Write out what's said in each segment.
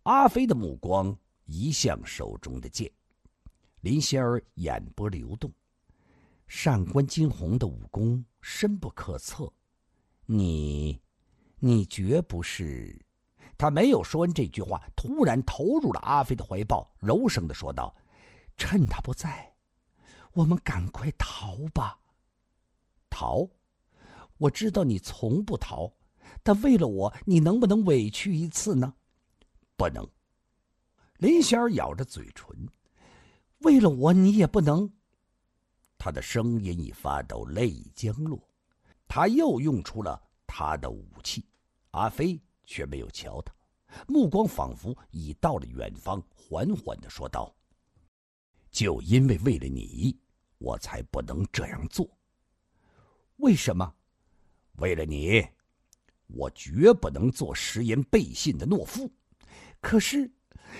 阿飞的目光移向手中的剑。林仙儿眼波流动，上官金虹的武功深不可测，你绝不是……他没有说完这句话，突然投入了阿飞的怀抱，柔声地说道：“趁他不在，我们赶快逃吧。”逃？我知道你从不逃，但为了我，你能不能委屈一次呢？不能。林仙儿咬着嘴唇，为了我，你也不能。他的声音已发抖，泪已将落。他又用出了他的武器，阿飞却没有瞧他，目光仿佛已到了远方，缓缓地说道：“就因为为了你，我才不能这样做。”为什么？为了你，我绝不能做食言背信的懦夫。可是，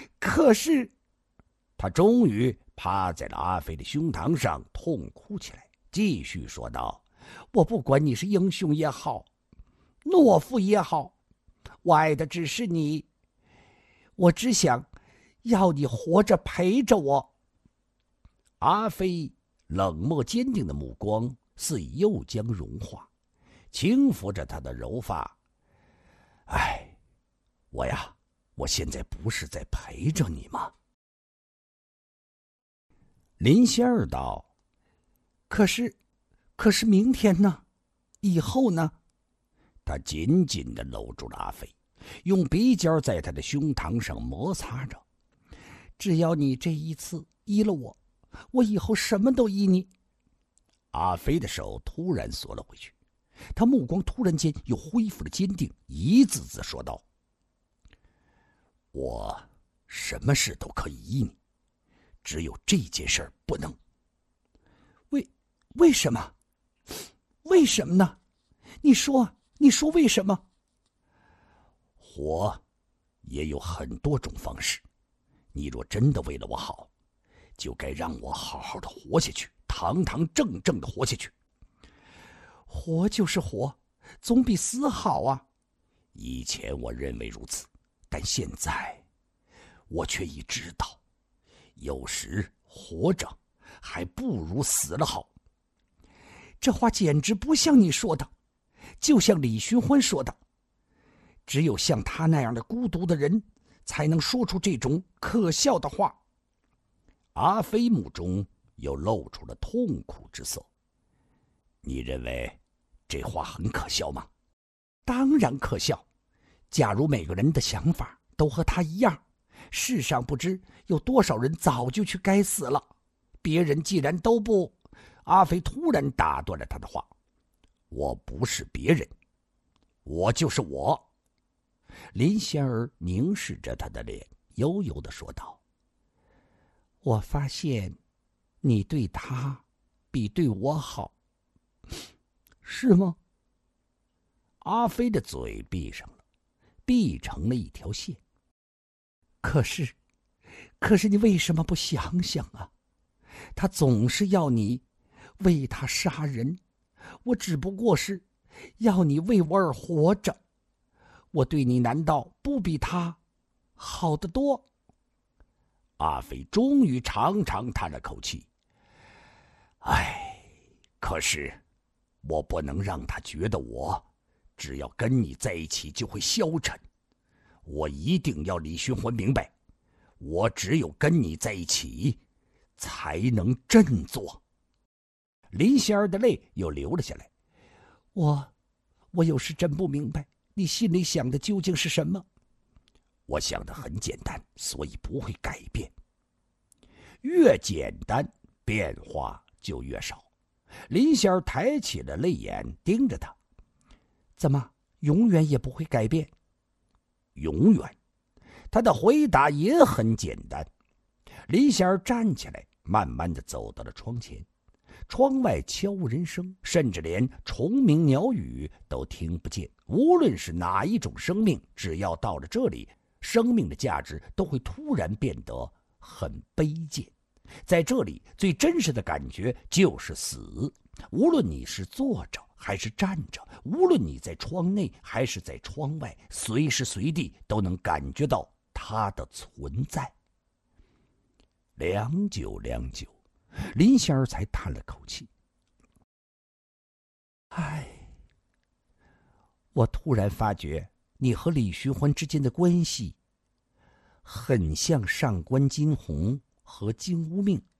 他终于趴在了阿飞的胸膛上，痛哭起来，继续说道：“我不管你是英雄也好，懦夫也好，我爱的只是你。我只想要你活着陪着我。”阿飞冷漠坚定的目光似已又将融化，轻抚着他的柔发。“哎，我现在不是在陪着你吗？”林仙儿道：“可是明天呢？以后呢？”他紧紧地搂住了阿飞，用鼻尖在他的胸膛上摩擦着。“只要你这一次依了我，我以后什么都依你。”阿飞的手突然缩了回去，他目光突然间又恢复了坚定，一字字说道：“我什么事都可以依你，只有这件事儿不能。”为什么？为什么呢？你说为什么？活也有很多种方式，你若真的为了我好，就该让我好好的活下去，堂堂正正的活下去。活就是活，总比死好啊。以前我认为如此，但现在我却已知道，有时活着还不如死了好。这话简直不像你说的，就像李寻欢说的，只有像他那样的孤独的人才能说出这种可笑的话。阿飞目中又露出了痛苦之色。你认为这话很可笑吗？当然可笑。假如每个人的想法都和他一样，世上不知有多少人早就去该死了。别人既然都不……阿飞突然打断了他的话：“我不是别人，我就是我。”林仙儿凝视着他的脸，悠悠地说道：“我发现你对他比对我好，是吗？”阿飞的嘴闭上了，闭成了一条线。可是你为什么不想想啊？他总是要你为他杀人，我只不过是要你为我而活着。我对你难道不比他好得多？阿飞终于长长叹了口气。可是我不能让他觉得我只要跟你在一起就会消沉。我一定要李寻欢明白，我只有跟你在一起才能振作。林仙儿的泪又流了下来。我有时真不明白，你心里想的究竟是什么？我想的很简单，所以不会改变。越简单，变化就越少。林仙儿抬起了泪眼，盯着他。怎么，永远也不会改变？永远。他的回答也很简单。林仙儿站起来，慢慢地走到了窗前。窗外悄无人声，甚至连虫鸣鸟语都听不见。无论是哪一种生命，只要到了这里，生命的价值都会突然变得很卑贱。在这里，最真实的感觉就是死。无论你是坐着还是站着，无论你在窗内还是在窗外，随时随地都能感觉到它他的存在。良久，林仙儿才叹了口气：“唉，我突然发觉你和李寻欢之间的关系，很像上官金鸿和金无命